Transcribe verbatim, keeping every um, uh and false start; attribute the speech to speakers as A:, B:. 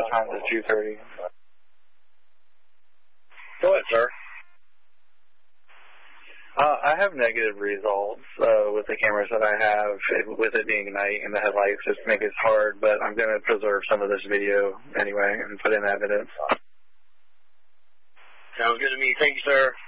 A: times is two thirty.
B: Go ahead, sir.
A: Uh, I have negative results uh, with the cameras that I have, with it being night and the headlights just make it hard, but I'm going to preserve some of this video anyway and put in evidence.
B: Sounds good to me. Thank you, sir.